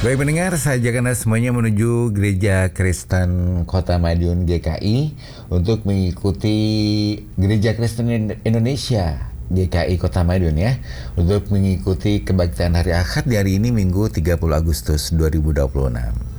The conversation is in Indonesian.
Baik pendengar, saya ajak Anda semuanya menuju Gereja Kristen Kota Madiun GKI untuk mengikuti Gereja Kristen Indonesia GKI Kota Madiun ya, untuk mengikuti kebaktian hari Ahad di hari ini Minggu 30 Agustus 2026.